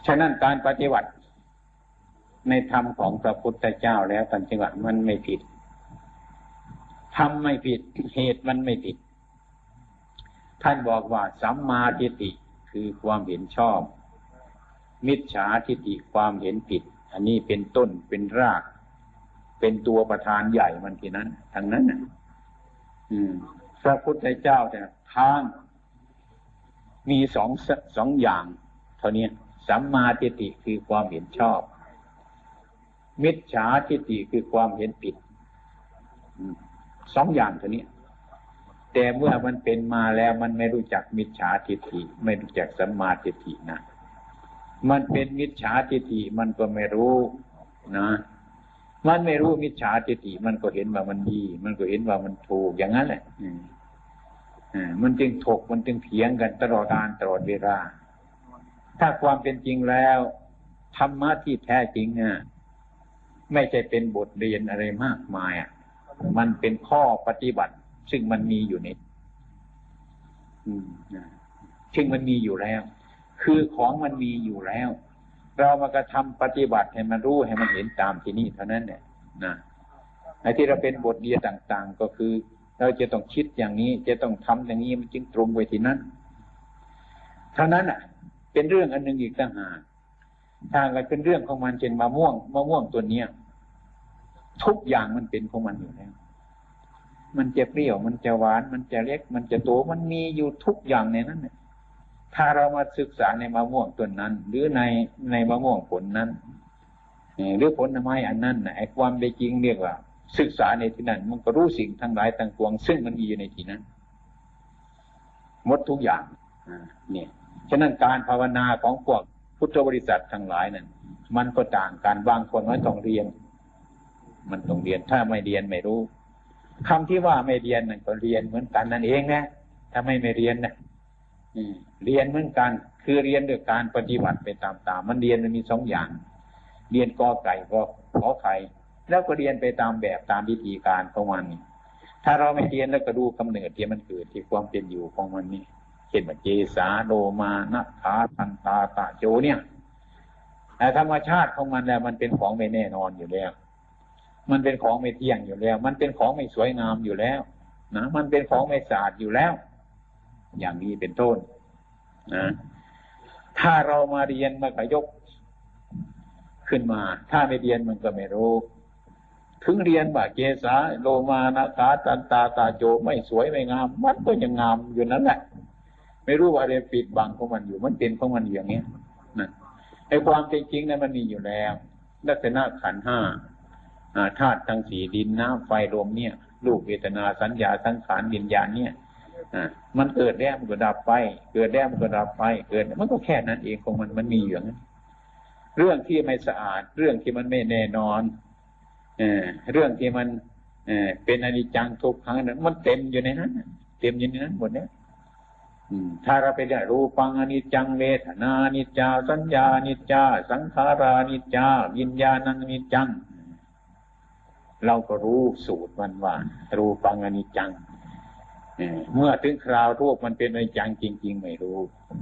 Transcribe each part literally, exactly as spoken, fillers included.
ฉะนั้นการปฏิบัติในธรรมของพระพุทธเจ้าแล้วท่านจึงว่ามันไม่ผิดธรรมไม่ผิดเหตุมันไม่ผิดท่านบอกว่าสัมมาทิฏฐิคือความเห็นชอบมิจฉาทิฏฐิความเห็นผิดอันนี้เป็นต้นเป็นรากเป็นตัวประธานใหญ่มันที่นั้นทั้งนั้นน่ะอืมพระพุทธเจ้าเนี่ยทางมีสองสองอย่างเท่านี้สัมมาทิฏฐิคือความเห็นชอบมิจฉาทิฏฐิคือความเห็นผิดสองอย่างเท่านี้แต่เมื่อมันเป็นมาแล้วมันไม่รู้จักมิจฉาทิฏฐิไม่รู้จักสัมมาทิฏฐินะมันเป็นมิจฉาทิฏฐิมันก็ไม่รู้นะมันไม่รู้มิจฉาทิฏฐิมันก็เห็นว่ามันดีมันก็เห็นว่ามันถูกอย่างนั้นแหละอืมมันจึงถกมันจึงเถียงกันตลอดกาลตลอดเวลาถ้าความเป็นจริงแล้วธรรมะที่แท้จริงอ่ะไม่ใช่เป็นบทเรียนอะไรมากมายอ่ะมันเป็นข้อปฏิบัติซึ่งมันมีอยู่ในอืมซึ่งมันมีอยู่แล้วคือของมันมีอยู่แล้วเรามากระทำปฏิบัติให้มันรู้ให้มันเห็นตามที่นี่เท่านั้นเนี่ยนะไอ้ที่เราเป็นบทเรียนต่างๆก็คือเราจะต้องคิดอย่างนี้จะต้องทำอย่างนี้มันจึงตรงไปที่นั้นเท่านั้นอ่ะเป็นเรื่องอันหนึ่งอีกต่างหากถ้าเกิดเป็นเรื่องของมันเช่นมะม่วงมะม่วงตัวเนี้ยทุกอย่างมันเป็นของมันอยู่แล้วมันจะเปรี้ยวมันจะหวานมันจะเล็กมันจะโตมันมีอยู่ทุกอย่างในนั้นเนี่ยถ้าเรามาศึกษาในมะม่วงต้นนั้นหรือในในมะม่วงผลนั้นหรือผลไม้อันนั้นไอ้ความเป็นจริงเรียกว่าศึกษาในที่นั้นมันก็รู้สิ่งทั้งหลายทั้งปวงซึ่งมันมีอยู่ในที่นั้นหมดทุกอย่างเนี่ยฉะนั้นการภาวนาของพวกพุทธบริษัททั้งหลายนั้นมันก็ต่างกันบางคนไม่ต้องเรียนมันต้องเรียนถ้าไม่เรียนไม่รู้คำที่ว่าไม่เรียนนั่นก็เรียนเหมือนกันนั่นเองนะถ้าไม่ไม่เรียนนะเรียนเหมือนกันคือเรียนด้วยการปฏิบัติไปตามๆมันเรียนมันมีสองอย่างเรียนกอไก่ก็ขอไข่แล้วก็เรียนไปตามแบบตามวิธีการของมันถ้าเราไม่เรียนแล้วก็ดูกำเนิดที่มันเกิดที่ความเป็นอยู่ของมันนี่เช่นว่าเจสาโลมานะขาทันตาตะโจเนี่ยแต่ธรรมชาติของมันแล้วมันเป็นของไม่แน่นอนอยู่แล้วมันเป็นของไม่เที่ยงอยู่แล้วมันเป็นของไม่สวยงามอยู่แล้วนะมันเป็นของไม่สะอาดอยู่แล้วอย่างนี้เป็นต้นนะถ้าเรามาเรียนมันก็ยกขึ้นมาถ้าไม่เรียนมันก็ไม่รู้ถึงเรียนว่าเกสาโลมานะขาตันตาตาโจไม่สวยไม่งามมันก็ยังงามอยู่นั่นแหละไม่รู้ว่าอะไรปิดบังของมันอยู่มันเป็นของมันอย่างนี้นะไอ้ความจริงนั้นมันมีอยู่แล้วลักษณะขันธ์ห้าธาตุทั้งสี่ดินน้ำไฟลมเนี่ยรูปเวทนาสัญญาสังขารวิญญาณเนี่ยมันเกิดแล้วมันก็ดับไปเกิดแล้วมันก็ดับไปเกิดมันก็แค่นั้นเองของมันมันมีอย่างนั้นเรื่องที่ไม่สะอาดเรื่องที่มันไม่แน่นอนเออเรื่องที่มันเออเป็นอนิจจังทุกขังนั้นมันเต็มอยู่ในนั้นเต็มอยู่ในนั้นหมดเนี่ยถ้าเราไปได้รูปังอนิจจังเวทนานิจจาสัญญานิจจาสังขารานิจจาวิญญาณังอนิจจังเราก็รู้สูตรมันว่ารูปังอนิจจังเมื่อถึงคราวรูปมันเป็นอนิจจังจริงๆไม่รู้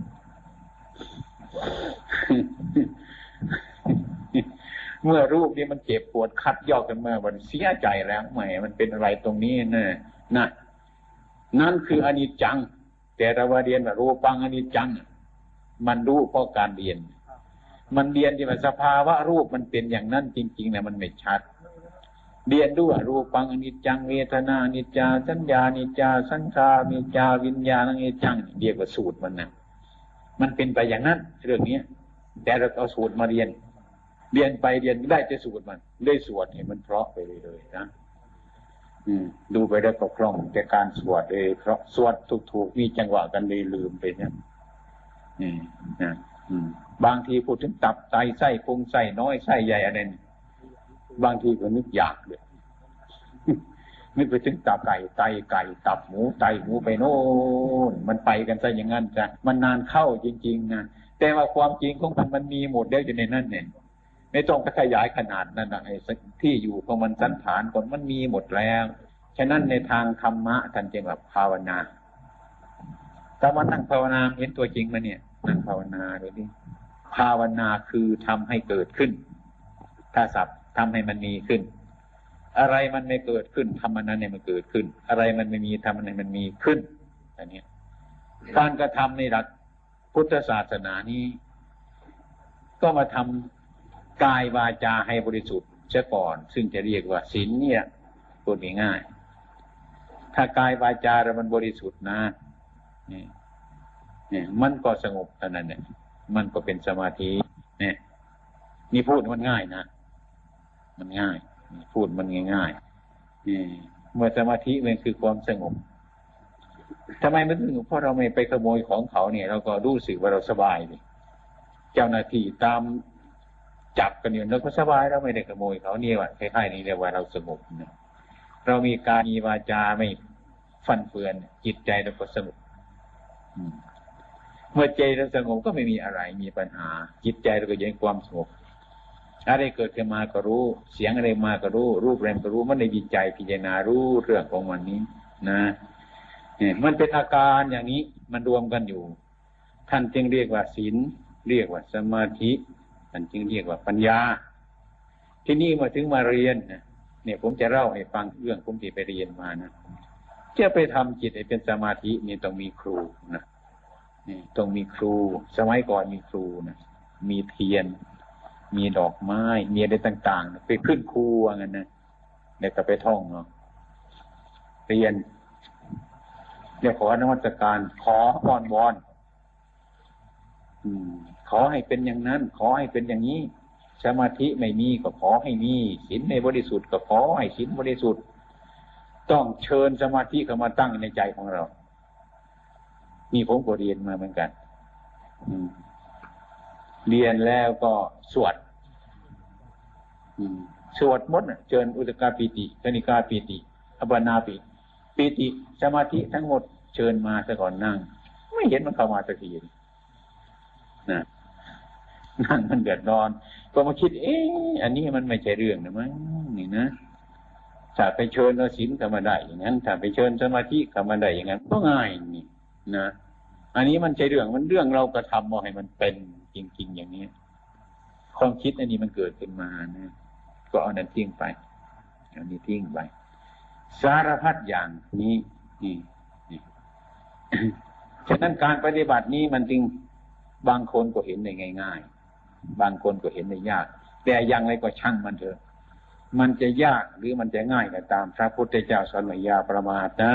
เมื่อรูปนี้มันเจ็บปวดคัดยอกกันมามันเสียใจแล้วแหมมันเป็นอะไรตรงนี้นะนะนั่นคืออนิจจังแต่เราว่าเรียนว่ารูปังอนิจจังมันรู้เพราะการเรียนมันเรียนที่ว่าสภาวะรูปมันเป็นอย่างนั้นจริงๆนะมันไม่ชัดเรียนด้วยรูปังอนิจจังเวทนาอนิจจาสัญญาอนิจจาสังขารอนิจจาวิญญาณอนิจจังเรียกว่าสูตรมันนะมันเป็นไปอย่างนั้นเรื่องนี้แต่เราเอาสูตรมาเรียนเรียนไปเรียนได้จะสูตรมันได้สวดให้มันเพราะไปเลยๆนะอืมดูไปแล้วก็คล่องแต่การสวดเลยเพราะสวดถูกๆมีจังหวะกันเลยลืมไปเนี่ยอืมนะอืมบางทีพูดถึงตับไตไส้พุงไส้น้อยไส้ใหญ่อะไรบางทีก็นึกอยากเลยนึกไปถึงตับไก่ไตไก่ตับหมูไตหมูไปโน่นมันไปกันซะอย่างนั้นจ้ะมันนานเข้าจริงๆนะแต่ว่าความจริงของมันมันมีหมดแล้วอยู่ในนั้นเนี่ยไม่ต้องขยายขนาดนั้นนะไอ้ที่อยู่ของมันสันฐานก่อนมันมีหมดแล้วฉะนั้นในทางธรรมะท่านจึงแบบภาวนาถ้ามันนั่งภาวนาเห็นตัวจริงมาเนี่ยนั่งภาวนาเลยดิภาวนาคือทำให้เกิดขึ้นถ้าศัพท์ทำให้มันมีขึ้นอะไรมันไม่เกิดขึ้นทำมันนั้นให้มันเกิดขึ้นอะไรมันไม่มีทำมันให้มันมีขึ้นอันนี้การกระทำในหลักพุทธศาสนานี้ก็มาทำกายวาจาให้บริสุทธิ์เสียก่อนซึ่งจะเรียกว่าศีลเนี่ยพูดง่ายๆถ้ากายวาจาเรามันบริสุทธิ์นะนี่นี่มันก็สงบเท่านั้นเนี่ยมันก็เป็นสมาธิเนี่ยนี่พูดมันง่ายนะมันง่ายพูดมันง่ายๆนี่เมื่อสมาธิมันคือความสงบทำไมมันถึงเพราะเราไม่ไปขโมยของเขาเนี่ยเราก็รู้สึกว่าเราสบายดิเจ้าหน้าที่ตามจับกันอยู่เราก็สบายเราไม่ได้ขโมยเขาเนี่ยว่าคล้ายๆนี้เรียกว่าเราสงบนะเรามีกายมีวาจาไม่ฟันเฟือนจิตใจเราก็สงบเมื่อใจเราสงบก็ไม่มีอะไรมีปัญหาจิตใจเราก็อยู่ในความสงบอะไรเกิดขึ้นมาก็รู้เสียงอะไรมาก็รู้รูปอะไรก็รู้มันในวิจัยพิจารณารู้เรื่องของมันนี้นะเนี่ยมันเป็นอาการอย่างนี้มันรวมกันอยู่ท่านจึงเรียกว่าศีลเรียกว่าสมาธิท่านจึงเรียกว่าปัญญาที่นี่มาถึงมาเรียนเนี่ยผมจะเล่าให้ฟังเรื่องผมที่ไปเรียนมานะจะไปทำจิตให้เป็นสมาธินี่ต้องมีครูนะนี่ต้องมีครูสมัยก่อนมีครูนะมีเทียนมีดอกไม้มีอะไรต่างๆไปขึ้นครูว่างั้นนะเด็กก็ไปท่องเนาะเรียนเรียกขอนมัสการขออ้อนวอนอืมขอให้เป็นอย่างนั้นขอให้เป็นอย่างนี้สมาธิไม่มีก็ขอให้มีศีลในบริสุทธิ์ก็ขอให้ศีลบริสุทธิ์ต้องเชิญสมาธิเข้ามาตั้งในใจของเรานี่ผมก็เรียนมาเหมือนกันอืมเรียนแล้วก็สวดสวดมนต์เชิญอุตกาปิติกนิกาปิติอัปปนาปิปิติสมาธิทั้งหมดเชิญมาซะก่อนนั่งไม่เห็นมันเข้ามาสักทีนะนั่งมันเดือดร้อนก็มาคิดเอ๊ะอันนี้มันไม่ใช่เรื่องนะมั้งนี่นะถ้าไปเชิญเอาศีลเข้ามาได้อย่างนั้นถ้าไปเชิญสมาธิเข้ามาได้อย่างนั้นก็ง่ายนี่นะอันนี้มันใช่เรื่องมันเรื่องเรากระทำมาให้มันเป็นจริงๆอย่างนี้ความคิดอันนี้มันเกิดขึ้นมานะก็เอานั้นทิ้งไปเอานี้ทิ้งไปสารพัดอย่างนี้นี่นี่ ฉะนั้นการปฏิบัตินี้มันจึงบางคนก็เห็นได้ง่ายๆบางคนก็เห็นได้ยากแต่อย่างไรก็ช่างมันเถอะมันจะยากหรือมันจะง่ายก็ตามพระพุทธเจ้าสอนว่าอย่าประมาทนะ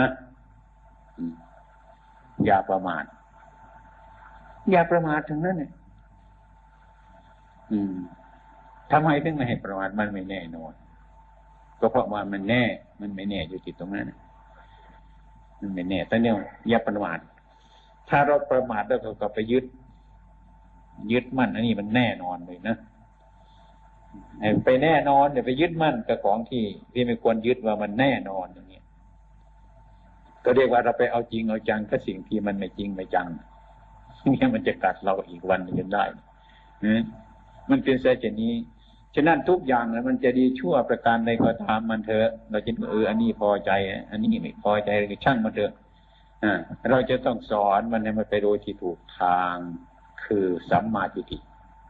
อย่าประมาทอย่าประมาททั้งนั้นเนี่ยอืมทำไมถึงไม่ให้ประมาทมันไม่แน่นอนก็เพราะว่ามันแน่มันไม่แน่อยู่ที่ตรงนั้นมันไม่แน่แต่เนี่ยอย่าประมาทถ้าเราประมาทแล้วเราก็ไปยึดยึดมั่นอันนี้มันแน่นอนเลยนะไปแน่นอนเนี่ยไปยึดมั่นกับของที่ที่ไม่ควรยึดว่ามันแน่นอนอย่างนี้ก็เรียกว่าเราไปเอาจริงเอาจังกับสิ่งที่มันไม่จริงไม่จังนี่มันจะกัดเราอีกวันนึงได้นะมันเป็นเช่นนี้ฉะนั้นทุกอย่างนะมันจะดีชั่วประการใดก็ตามมันเถอะเราจะเอออันนี้พอใจอันนี้ไม่พอใจก็ช่างมันเถอะอ่าเราจะต้องสอนมันให้มันไปโดยที่ถูกทางคือสัมมาทิฏฐิ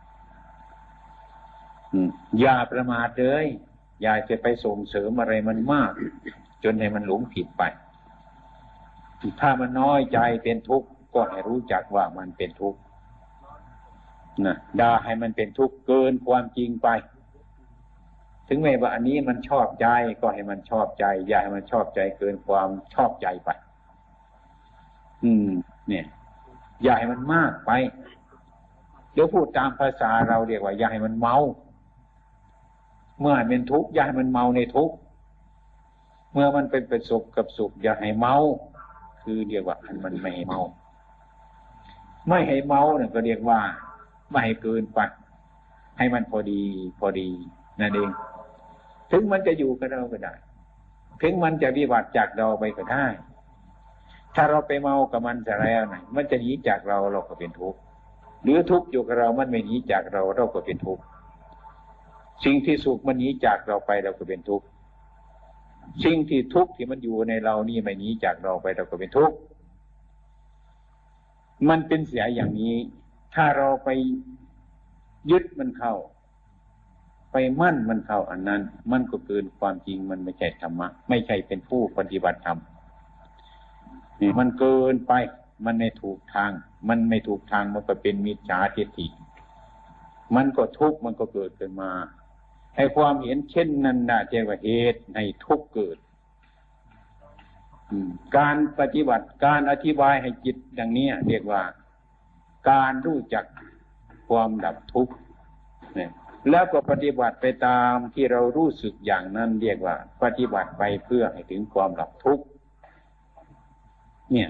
อย่าประมาทเลยอย่าจะไปส่งเสริมอะไรมันมากจนให้มันหลงผิดไปถ้ามันน้อยใจเป็นทุกข์ก็ให้รู้จักว่ามันเป็นทุกข์นะด่าให้มันเป็นทุกข์เกินความจริงไปถึงแม้ว่าอันนี้มันชอบใจก็ให้มันชอบใจอย่าให้มันชอบใจเกินความชอบใจไปอืมเนี่ยอย่าให้มันมากไปเดี๋ยวพูดตามภาษาเราเรียกว่าอย่าให้มันเมาเมื่อเป็นทุกข์อย่าให้มันเมาในทุกข์เมื่อมันเป็นเป็นสุขกับสุขอย่าให้เมาคือเรียกว่ามันไม่ให้เมาไม่ให้เมาเนี่ยก็เรียกว่าไม่ให้เกินไปให้มันพอดีพอดีนั่นเองถึงมันจะอยู่กับเราก็ได้ถึงมันจะวิบัติจากเราไปก็ได้ถ้าเราไปเมากับมันจะแล้วไหนมันจะหนีจากเราเราก็เป็นทุกข์หรือทุกข์อยู่กับเรามันไม่หนีจากเราเราก็เป็นทุกข์สิ่งที่สุขมันหนีจากเราไปเราก็เป็นทุกข์สิ่งที่ทุกข์ที่มันอยู่ในเรานี่ไม่หนีจากเราไปเราก็เป็นทุกข์มันเป็นเสียอย่างนี้ถ้าเราไปยึดมันเข้าไปมั่นมันเข้าอันนั้นมันก็เกินความจริงมันไม่ใช่ธรรมะไม่ใช่เป็นผู้ปฏิบัติธรรมนี่มันเกินไปมันไม่ถูกทางมันไม่ถูกทางมันก็เป็นมิจฉาทิฏฐิมันก็ทุกข์มันก็เกิดขึ้นมาให้ความเห็นเช่นนั้นน่ะเรียกว่าเหตุให้ทุกข์เกิดการปฏิบัติการอธิบายให้จิตอย่างนี้เรียกว่าการรู้จักความดับทุกข์เนี่ยแล้วก็ปฏิบัติไปตามที่เรารู้สึกอย่างนั้นเรียกว่าปฏิบัติไปเพื่อให้ถึงความดับทุกข์เนี่ย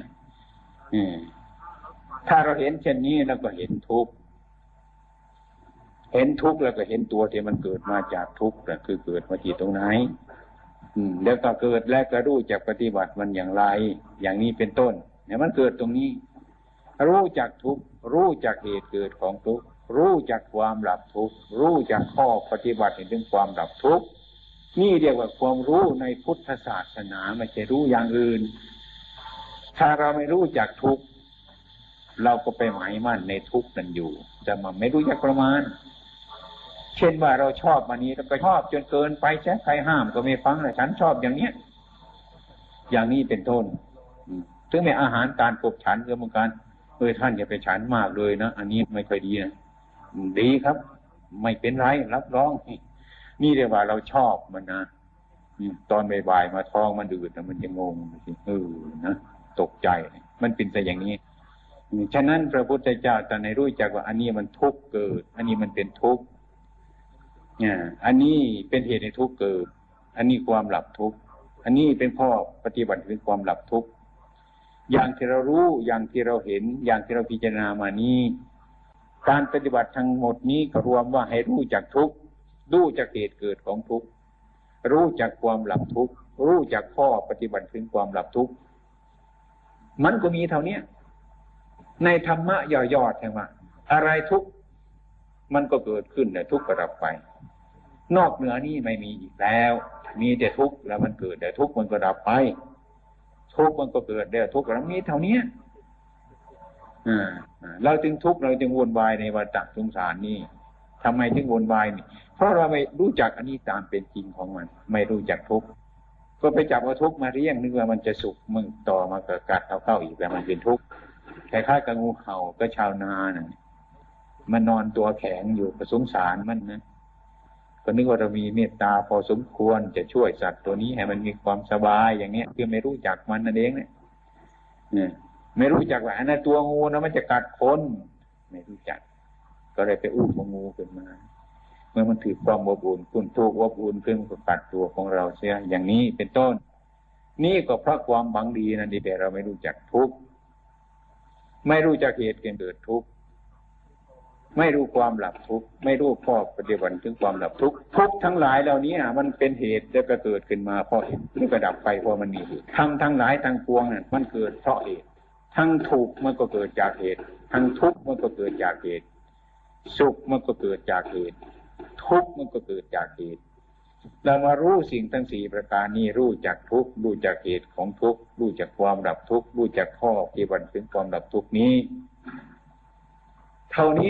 ถ้าเราเห็นเช่นนี้แล้วก็เห็นทุกข์เห็นทุกข์แล้วก็เห็นตัวที่มันเกิดมาจากทุกข์นั่นคือเกิดมาที่ตรงไหนอืมแล้วก็เกิดแล้วก็รู้จักปฏิบัติมันอย่างไรอย่างนี้เป็นต้นเนี่ยมันเกิดตรงนี้รู้จักทุกข์รู้จักเหตุเกิดของทุกข์รู้จักความดับทุกข์รู้จักข้อปฏิบัติถึงความดับทุกข์นี่เรียกว่าความรู้ในพุทธศาสนาไม่ใช่รู้อย่างอื่นถ้าเราไม่รู้จักทุกข์เราก็ไปหมายมั่นในทุกข์นั้นอยู่แต่มันไม่รู้จักประมาณเช่นว่าเราชอบมันนี้เราไปชอบจนเกินไปใช่ใครห้ามก็ไม่ฟังเลยฉันชอบอย่างเนี้ยอย่างนี้เป็นต้นถึงในอาหารการกบฉันก็เหมือนกันเออท่านอย่าไปฉันมากเลยนะอันนี้ไม่ค่อยดีนะดีครับไม่เป็นไรรับรองนี่เรียกว่าเราชอบมันนะตอนบ่ายๆมาท้องมันดืดนะมันจะงงเออนะตกใจมันเป็นแต่อย่างนี้ฉะนั้นพระพุทธเจ้าตรัสให้รู้จักว่าอันนี้มันทุกข์เกิดอันนี้มันเป็นทุกข์เนี่ยอันนี้เป็นเหตุให้ทุกข์เกิดอันนี้ความหลับทุกข์อันนี้เป็นข้อปฏิบัติถึงความหลับทุกข์อย่างที่เรารู้อย่างที่เราเห็นอย่างที่เราพิจารณามานี้การปฏิบัติทั้งหมดนี้ก็รวมว่าให้รู้จักทุกข์รู้จักเหตุเกิดของทุกข์รู้จักความหลับทุกข์รู้จักข้อปฏิบัติถึงความหลับทุกข์มันก็มีเท่านี้ในธรรมะย่อๆใช่ไหมอะไรทุกข์มันก็เกิดขึ้นแต่ทุกข์ก็ดับไปนอกเหนือนี้ไม่มีอีกแล้วมีแต่ทุกข์แล้วมันเกิดแต่ทุกข์มันก็ดับไปทุกข์มันก็เกิดแต่ทุกข์แล้วมีเท่านี้อ่าเราจึงทุกข์เราจึงวนวายในวัฏสงสารนี้ทำไมถึงวนวายนี่เพราะเราไม่รู้จักอันนี้ตามเป็นจริงของมันไม่รู้จักทุกข์ก็ไปจับเอาทุกข์มาเรียงนึกว่ามันจะสุขมึงต่อมาเกิดกัดเอาเข้าอีกแต่มันเป็นทุกข์คล้ายๆกับงูเห่าก็ชาวนาน่ะมันนอนตัวแข็งอยู่ก็สงสารมันนะก็นึกว่าเรามีเมตตาพอสมควรจะช่วยสัตว์ตัวนี้ให้มันมีความสบายอย่างเนี้ยคือไม่รู้จักมันนั่นเองเนี่ยเนี่ยไม่รู้จักว่าอันนั้นตัวงูนะมันจะกัดคนไม่รู้จักก็เลยไปอู้งูขึ้นมาเมื่อมันถือความอบอุ่นคุณถูกอบอุ่นขึ้นก็กัดตัวของเราเสียอย่างนี้เป็นต้นนี่ก็เพราะความหวังดีนั่นดีแต่เราไม่รู้จักทุกข์ไม่รู้จักเหตุเกิดทุกข์ไม่รู้ความหลับทุกข์ไม่รู้ข้อปฏิบัติถึงความหลับทุกข์ทุกข์ทั้งหลายเหล่านี้มันเป็นเหตุแล้วก็เกิดขึ้นมาเพราะเหตุหรือก็ดับไปเพราะมันมีเหตุทำทั้งหลายทั้งปวงนั่นมันเกิดเพราะเหตุทั้งทุกข์มันก็เกิดจากเหตุทั้งทุกข์มันก็เกิดจากเหตุสุขมันก็เกิดจากเหตุทุกข์มันก็เกิดจากเหตุเรามารู้สิ่งทั้งสี่ประการนี้รู้จักทุกข์รู้จักเหตุของทุกข์รู้จักความดับทุกข์รู้จักข้อปฏิบัติถึงความดับทุกข์นี้เท่านี้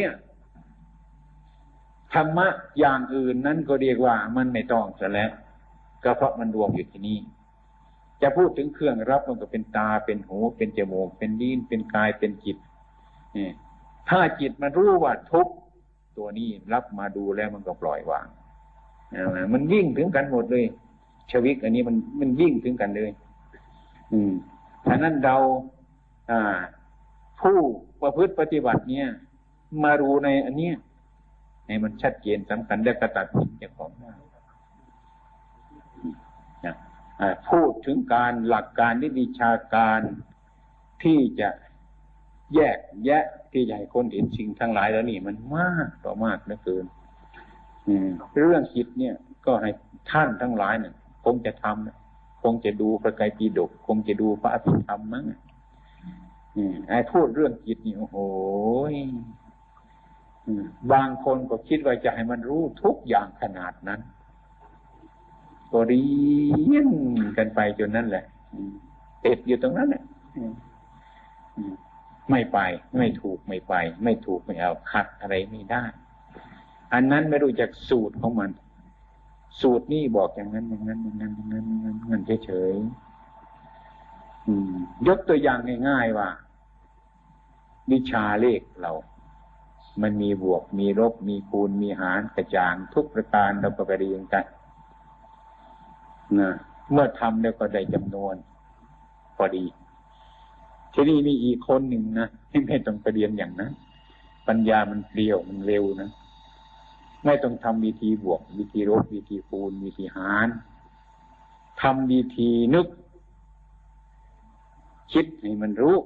ธรรมะอย่างอื่นนั้นก็เรียกว่ามันไม่ต้องซะแล้วก็เพราะมันรวมอยู่ที่นี่จะพูดถึงเครื่องรับมันก็เป็นตาเป็นหูเป็นจมูกเป็นลิ้นเป็นกายเป็นจิตนี่ถ้าจิตมันรู้ว่าทุกข์ตัวนี้รับมาดูแล้วมันก็ปล่อยวางมันยิ่งถึงกันหมดเลยชวิกอันนี้มันมันยิ่งถึงกันเลยอืมฉะนั้นเราอ่าผู้ประพฤติปฏิบัติเนี่ยมารู้ในอันเนี้ยให้มันชัดเจนสำคัญและกระตัดสินเจ้าของได้พูดถึงการหลักการวิชาการที่จะแยกแยะที่จะให้คนเห็นสิ่งทั้งหลายแล้วนี่มันมากต่อมากเหลือเกินเรื่องจิตเนี่ยก็ให้ท่านทั้งหลายเนี่ยคงจะทำคงจะดูพระไตรปิฎกคงจะดูพระอภิธรรมมั้งไอ้พูดเรื่องจิตนี่โอ้โหบางคนก็คิดว่าจะให้มันรู้ทุกอย่างขนาดนั้นก็เรียนกันไปจนนั้นแหละติดอยู่ตรงนั้นแหละไม่ไปไม่ถูกไม่ไปไม่ถูกไม่เอาขัดอะไรไม่ได้อันนั้นไม่รู้จักสูตรของมันสูตรนี่บอกอย่างนั้นอย่างนั้นอย่างนั้นอย่างนั้นอย่างนั้นมันเฉยๆยกตัวอย่างง่ายๆว่าวิชาเลขเรามันมีบวกมีลบมีคูณมีหารกระจางทุกประการเราก็ไปเรียนกันนะเมื่อทำแล้วก็ได้จำนวนพอดีทีนี้มีอีกคนหนึ่งนะที่ไม่ต้องไปเรียนอย่างนั้นปัญญามันเปรี้ยวมันเร็วนะไม่ต้องทำวิธีบวกวิธีลบวิธีคูณวิธีหารทำวิธีนึกคิดให้มันรู้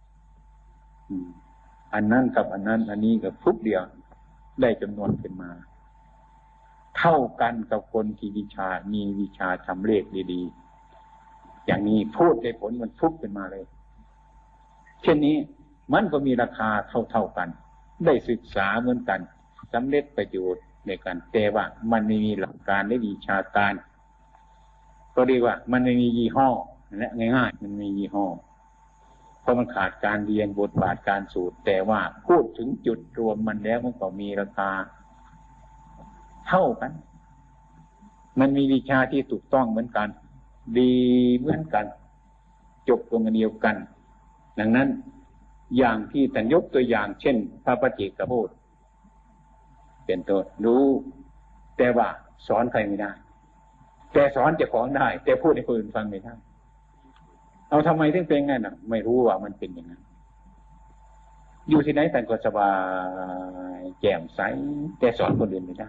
อันนั้นกับอันนั้นอันนี้กับทุกเดียวได้จำนวนขึ้นมาเท่ากันกับคนที่วิชามีวิชาทำเลขดีๆอย่างนี้พูดได้ผลมันฟุบขึ้นมาเลยเช่นนี้มันก็มีราคาเท่าๆกันได้ศึกษาเหมือนกันสำเร็จประโยชน์ในการแต่ว่ามันไม่มีหลักการและวิชาการก็เรียกว่ามันไม่มียี่ห้อและง่ายๆมันมียี่ห้อเพราะมันขาดการเรียนบทบาทการสูตรแต่ว่าพูดถึงจุดรวมมันแล้วมันก็มีราคาเท่ากันมันมีวิชาที่ถูกต้องเหมือนกันดีเหมือนกันจบตรงเดียวกันดังนั้นอย่างที่ท่านยกตัวอย่างเช่นพระปัจเจกพูดเป็นต้นรู้แต่ว่าสอนใครไม่ได้แต่สอนเจ้าของได้แต่พูดให้คนอื่นฟังไม่ได้เอาทำไมถึงเป็นงั้นน่ะไม่รู้ว่ามันเป็นอย่างนั้นอยู่ที่ไหนท่านก็สบายแจ่มใสแต่สอนคนอื่นไม่ได้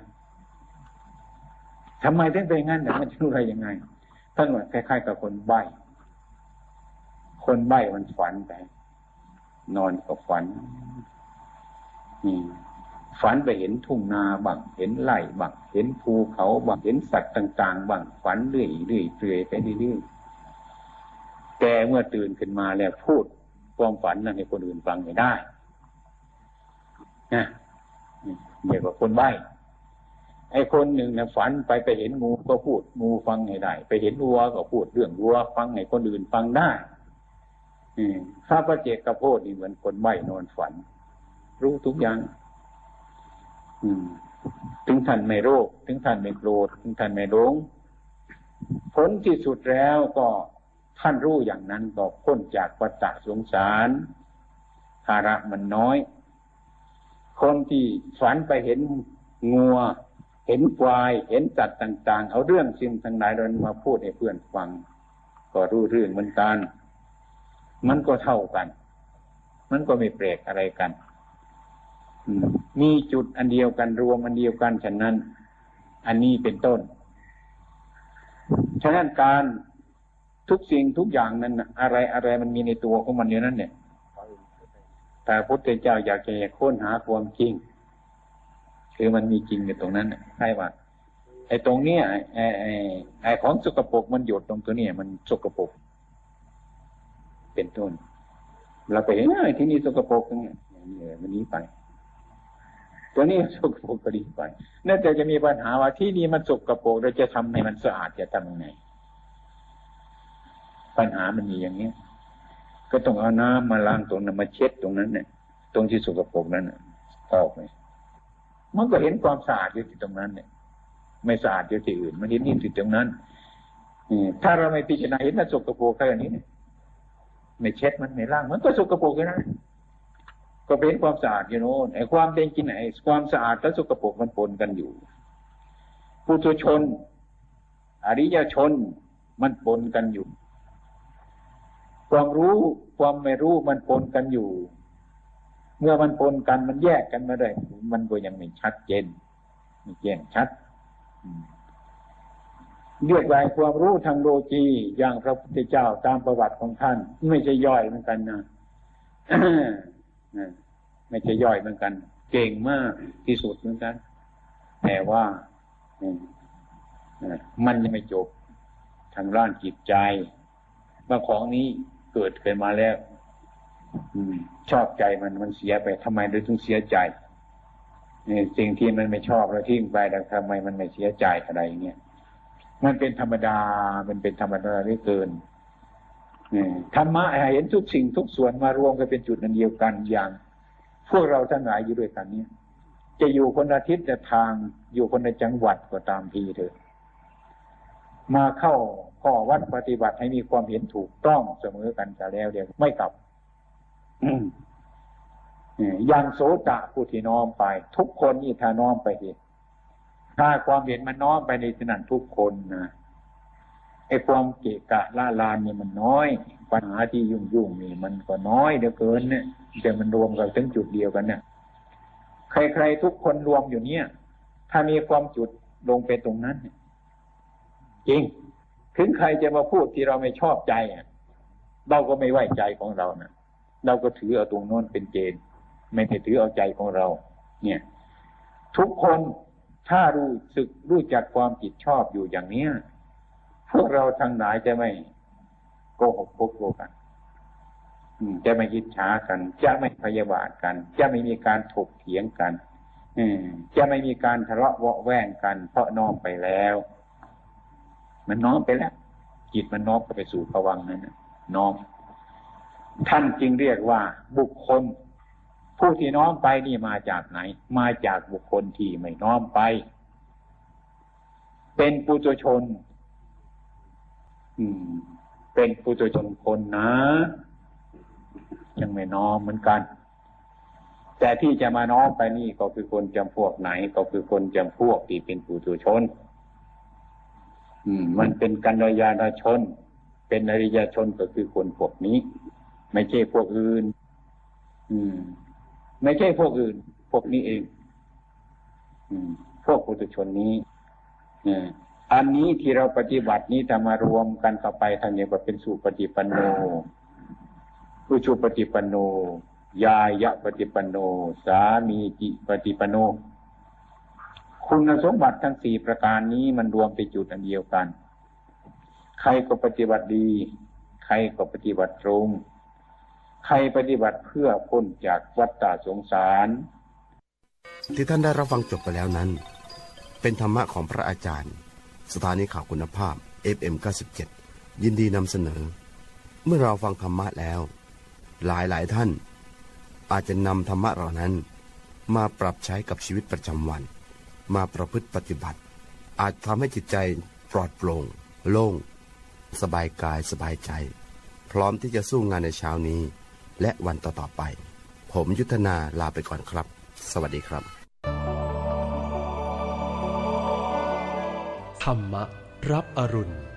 ทำไมถึงเป็นงั้นน่ะมันจะรู้อะไรยังไงท่านว่าคล้ายๆกับคนใบ้คนใบ้มันฝันไปนอนกับฝันนี่ฝันไปเห็นทุ่งนาบ้างเห็นไร่บ้างเห็นภูเขาบ้างเห็นสัตว์ต่างๆบ้างฝันเรื่อยๆเรื่อยๆไปเรื่อยๆแต่เมื่อตื่นขึ้นมาแล้วพูดความฝันนั้นให้คนอื่นฟังไม่ได้นะเรียกว่าคนใบ้ไอ้คนหนึ่งนะฝันไปไปเห็นงูก็พูดงูฟังให้ได้ไปเห็นวัวก็พูดเรื่องวัวฟังให้คนอื่นฟังได้พระปัจเจกโพธินี่เหมือนคนใบ้นอนฝันรู้ทุกอย่างถึงท่านไม่โลภถึงท่านไม่โกรธถึงท่านไม่หลงผลที่สุดแล้วก็ท่านรู้อย่างนั้นก็พ้นจากวัฏสงสารภาระมันน้อยคนที่ฝันไปเห็นงัวเห็นควายเห็นสัตว์ต่างๆเอาเรื่องสิ่งทั้งหลายนั้นมาพูดให้เพื่อนฟังก็รู้เรื่องเหมือนกันมันก็เท่ากันมันก็ไม่แปลกอะไรกันมีจุดอันเดียวกันรวมอันเดียวกันฉะนั้นอันนี้เป็นต้นฉะนั้นการทุกสิ่งทุกอย่างนั้นอะไรอะไรมันมีในตัวของมันอยู่นั่นเนี่ยแต่พระพุทธเจ้าอยากจะค้นหาความจริงคือมันมีจริงอยู่ตรงนั้นใช่ป่ะไอ้ตรงเนี้ยไอ้ไอ้ไอ้ของสกปรกมันหยดตรงตัวนี้มันสกปรกเป็นต้นเราไปเห็นไอ้ที่นี่สกปรกอย่างเงี้ยมันนี้ไปตัวนี้สกปรกก็ดีไปนั่นแต่จะมีปัญหาว่าที่นี่มันสกปรกเราจะทำให้มันสะอาดจะทำยังไงปัญหามันมีอย่างนี้ก็ต้องเอาน้ำมาล้างตรงนั้นมาเช็ดตรงนั้นเนี่ยตรงที่สกปรกนั้นออกไปมันก็เห็นความสะอาดอยู่ที่ตรงนั้นเนี่ยไม่สะอาดอยู่ที่อื่นมันเห็นนี่ที่ตรงนั้นถ้าเราไม่พิจารณาเห็นมันสกปรกแค่นี้ไม่เช็ดมันไม่ล้างมันก็สกปรกแค่นั้นก็เป็นความสะอาดอยู่โน่นไอ้ความเป็นจริงไหนความสะอาดและสกปรกมันปนกันอยู่ปุถุชนอริยชนมันปนกันอยู่ความรู้ความไม่รู้มันปนกันอยู่เมื่อมันปนกันมันแยกกันมาได้มันก็ยังไม่ชัดเจนไม่แจ้งชัดเรียกว่าความรู้ทางโลกีอย่างพระพุทธเจ้าตามประวัติของท่านไม่ใช่ย่อยเหมือนกันนะ ไม่ใช่ย่อยเหมือนกันเก่งมากที่สุดเหมือนกันแต่ว่ามันยังไม่จบทางด้านจิตใจว่าของนี้เกิดขึ้นมาแล้วชอบใจมันมันเสียไปทำไมโดยถึงเสียใจสิ่งที่มันไม่ชอบเราทิ้งไปแต่ทำไมมันไม่เสียใจอะไรเงี้ยมันเป็นธรรมดามันเป็นธรรมดาเหลือเกินธรรมะเห็นทุกสิ่งทุกส่วนมารวมกันเป็นจุดนั้นเดียวกันอย่างพวกเราทั้งหลายอยู่ด้วยกันนี้จะอยู่คนละทิศละทางอยู่คนละจังหวัดก็ตามทีเถอะมาเข้าข้อวัดปฏิบัติให้มีความเห็นถูกต้องเสมอกันจะแล้วเดี๋ยวไม่กลับอย่างโสตะผู้ที่น้อมไปทุกคนนี่ถ้าน้อมไปเห็นถ้าความเห็นมันน้อมไปในที่นั้นทุกคนนะไอ้ความเกะกะล่าลานนี่มันน้อยปัญหาที่ยุ่งยุ่งนี่มันก็น้อยเหลือเกินเนี่ยแต่มันรวมกันถึงจุดเดียวกันเนี่ยใครๆทุกคนรวมอยู่เนี่ยถ้ามีความจุดลงไปตรงนั้นจริงถึงใครจะมาพูดที่เราไม่ชอบใจเราก็ไม่ไว้ใจของเรานะเราก็ถือเอาตรงโน้นเป็นเกณฑ์ไม่ได้ถือเอาใจของเราเนี่ยทุกคนถ้ารู้สึกรู้จักความผิดชอบอยู่อย่างเนี้ยพวกเราทั้งหลายจะไม่โกหกพกโกกันจะไม่อิจฉากันจะไม่พยาบาทกันจะไม่มีการถกเถียงกันจะไม่มีการทะเลาะเวาะแว่งกันเพราะน้อมไปแล้วมันน้อมไปแล้วจิตมันน้อมไปสู่ภวังค์นั้นน้อมท่านจึงเรียกว่าบุคคลผู้ที่น้อมไปนี่มาจากไหนมาจากบุคคลที่ไม่น้อมไปเป็นปุถุชนอืมเป็นปุถุชนคนนะยังไม่น้อมเหมือนกันแต่ที่จะมาน้อมไปนี่ก็คือคนจำพวกไหนก็คือคนจำพวกที่เป็นปุถุชนอืมมันเป็นกัลยาณชนเป็นอริยชนก็คือคนพวกนี้ไม่ใช่พวกอื่นอืมไม่ใช่พวกอื่นพวกนี้เองอืมพวกปุถุชนนี้อืมอันนี้ที่เราปฏิบัตินี้ถ้ามารวมกันเข้าไปทางนี้ก็เป็นสุปฏิปันโนผู้ชุปฏิปันโนยายะปฏิปันโนสามีจิปฏิปันโนคุณสมบัติทั้งสี่ประการนี้มันรวมไปจุดอันเดียวกันใครก็ปฏิบัติดีใครก็ปฏิบัติตรงใครปฏิบัติเพื่อพ้นจากวัฏฏะสงสารที่ท่านได้รับฟังจบไปแล้วนั้นเป็นธรรมะของพระอาจารย์สถานีข่าวคุณภาพ เอฟ เอ็ม เก้าสิบเจ็ด ยินดีนำเสนอเมื่อเราฟังธรรมะแล้วหลายหลายท่านอาจจะนำธรรมะเหล่านั้นมาปรับใช้กับชีวิตประจำวันมาประพฤติปฏิบัติอาจทำให้จิตใจปลอดโปร่งโล่งสบายกายสบายใจพร้อมที่จะสู้งานในเช้านี้และวันต่อๆไปผมยุทธนาลาไปก่อนครับสวัสดีครับธรรมะรับอรุณ